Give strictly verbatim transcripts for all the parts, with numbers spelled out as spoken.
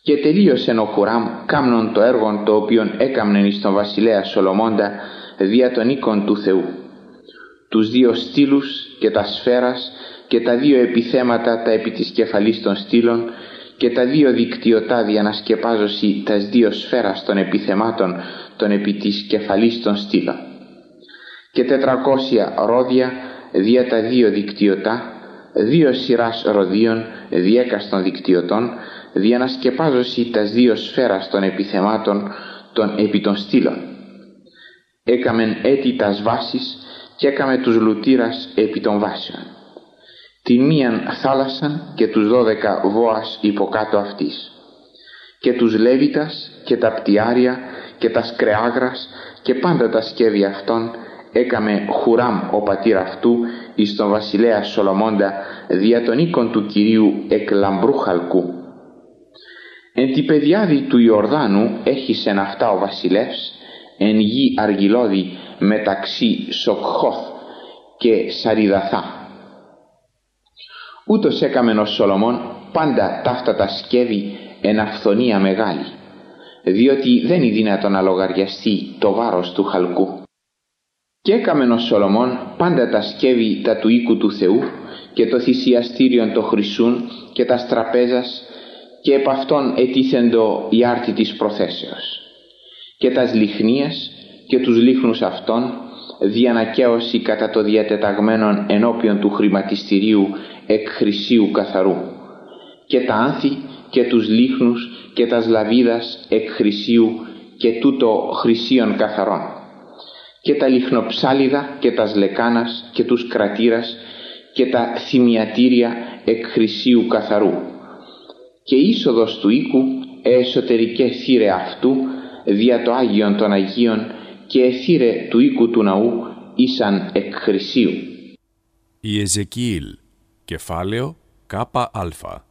Και τελείωσεν ο Χουράμ κάμνον το έργον το οποίον έκαμνεν εις τον βασιλέα Σολομώντα δια των οίκων του Θεού, τους δύο στήλους και τα σφαίρας και τα δύο επιθέματα τα επί της κεφαλής των στήλων και τα δύο δικτυωτά διανασκεπάζωση τας δύο σφαίρας των επιθεμάτων των επί της κεφαλής των στήλων και τετρακόσια ρόδια δια τα δύο δικτυωτά, δύο σειράς ροδίων διέκαστων δικτυωτών διανασκεπάζωση τας δύο σφαίρας των επιθεμάτων των επί των στήλων. Έκαμεν έτη τας βάσεις και έκαμε τους λουτήρας επί των βάσεων. Την μίαν θάλασσαν και τους δώδεκα βόας υποκάτω αυτής και τους Λέβητας και τα πτιάρια και τα σκρεάγρας και πάντα τα σκεύη αυτών έκαμε Χουράμ ο πατήρ αυτού εις τον βασιλέα Σολομώντα δια των οίκων του Κυρίου εκ λαμπρού χαλκού. Εν τη πεδιάδη του Ιορδάνου έχησεν αυτά ο βασιλεύς εν γη αργυλώδη μεταξύ Σοκχώθ και Σαριδαθά. Ούτως έκαμεν ο Σολομών πάντα ταύτα τα σκεύη εν αυθονία μεγάλη, διότι δεν είναι δυνατόν να λογαριαστεί το βάρος του χαλκού. Και έκαμεν ο Σολομών πάντα τα σκεύη τα του οίκου του Θεού και το θυσιαστήριον το χρυσούν και τα τραπέζας και επ' αυτόν ετίθεντο η άρτη της προθέσεως και τας λιχνίες και τους λίχνους αυτών διανακαίωση κατά το διατεταγμένον ενώπιον του χρηματιστηρίου εκ χρυσίου καθαρού και τα άνθη και τους λίχνους και τας λαβίδας εκ χρυσίου και τούτο χρυσίων καθαρών και τα λιχνοψάλιδα και τας λεκάνας και τους κρατήρας και τα θυμιατήρια εκ χρυσίου καθαρού και είσοδος του οίκου εσωτερικέ θύρε αυτού δια το Άγιον των Αγίων και εθύρε του οίκου του ναού ήσαν εκ χρυσίου. Η Εζεκιήλ, κεφάλαιο ΚΑΠΑ ΑΛΦΑ.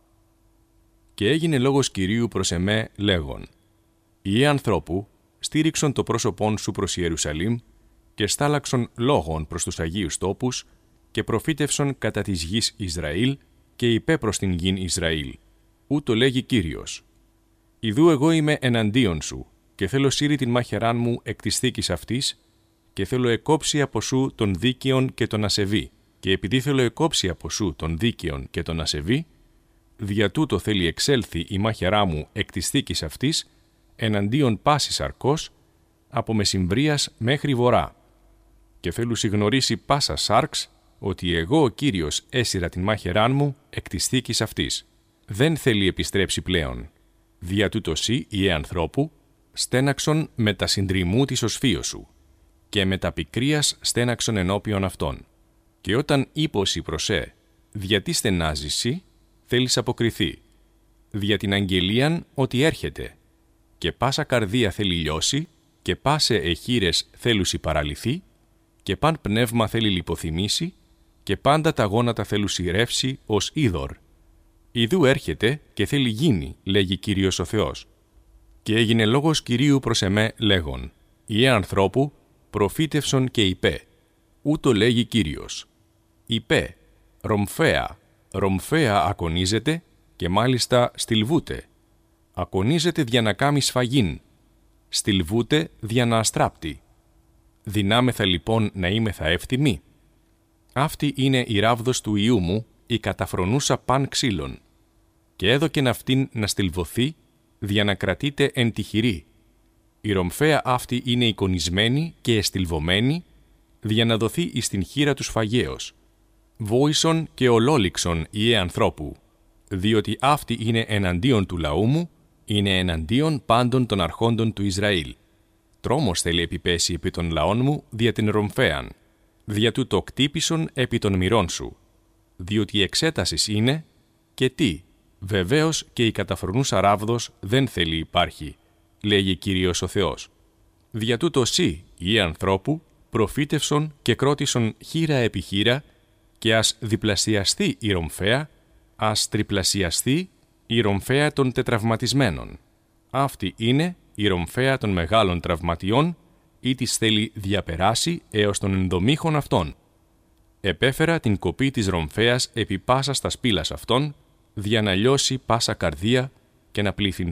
Και έγινε λόγος Κυρίου προς εμέ λέγον: «Ιε ανθρώπου, στήριξον το πρόσωπόν σου προς Ιερουσαλήμ και στάλαξον λόγων προς τους Αγίους τόπους και προφήτευσον κατά της γης Ισραήλ και υπέ προς την γην Ισραήλ. Ούτω λέγει Κύριος: Ιδού εγώ είμαι εναντίον σου και θέλω σύρει την μάχαιράν μου εκ της θήκης αυτής και θέλω εκόψει από σου τον δίκαιον και τον ασεβή και επειδή θέλω εκόψει από σου τον δίκαιον και τον ασεβή, δια τούτο θέλει εξέλθει η μάχαιρά μου εκ της θήκης αυτής εναντίον πάσης αρκός από μεσημβρίας μέχρι βορρά και θέλω συγνωρίσει πάσα σάρξ ότι εγώ ο Κύριος έσυρα την μάχαιράν μου εκ της θήκης αυτής. Δεν θέλει επιστρέψει πλέον. Δια τούτο σύ, ιε ανθρώπου, στέναξον με τα συντριμμού της οσφύος σου και με τα πικρίας στέναξον ενώπιον αυτών. Και όταν είπωσι προσέ, δια τι στενάζεις σύ, θέλεις αποκριθεί. Δια την αγγελίαν ότι έρχεται και πάσα καρδία θέλει λιώσει και πάσε εχείρες θέλουσι παραλυθεί και παν πνεύμα θέλει λιποθυμήσει και πάντα τα γόνατα θέλουσι ρεύσει ως είδωρ. Ιδού έρχεται και θέλει γίνει, λέγει Κύριος ο Θεός. Και έγινε λόγος Κυρίου προς εμέ λέγον: Ιε ανθρώπου, προφήτευσον και υπέ. Ούτω λέγει Κύριος. Υπέ, ρομφαία, ρομφαία ακονίζεται και μάλιστα στυλβούται. Ακονίζεται δια να κάμει σφαγήν. Στυλβούται δια να αστράπτει. Δυνάμεθα λοιπόν να είμεθα εύθυμοι. Αυτή είναι η ράβδος του Υιού μου, η καταφρονούσα παν ξύλων. Και έδωκεν αυτήν να στυλβωθεί, δια να κρατείται εν τη χειρή. Η ρομφαία αυτή είναι εικονισμένη και εστυλβωμένη, δια να δοθεί εις την χείρα του σφαγέως. Βόησον και ολόληξον, ιε ανθρώπου, διότι αυτή είναι εναντίον του λαού μου, είναι εναντίον πάντων των αρχόντων του Ισραήλ. Τρόμος θέλει επιπέσει επί των λαών μου δια την ρομφαίαν, δια τούτο κτύπησον επί των μυρών σου. Διότι η εξέτασης είναι, και τι, βεβαίως και η καταφρονούσα ράβδος δεν θέλει υπάρχει, λέγει Κύριος ο Θεός. Δια τούτο σύ, ιε ανθρώπου, προφήτευσον και κρότησον χείρα επί χείρα, και ας διπλασιαστεί η ρομφαία, ας τριπλασιαστεί η ρομφαία των τετραυματισμένων. Αυτή είναι η ρομφαία των μεγάλων τραυματιών, ή της θέλει διαπεράσει έως των ενδομήχων αυτών. Επέφερα την κοπή της ρομφαίας επί πάσα στα σπήλας αυτών, δια να λιώσει πάσα καρδία και να πληθυνθεί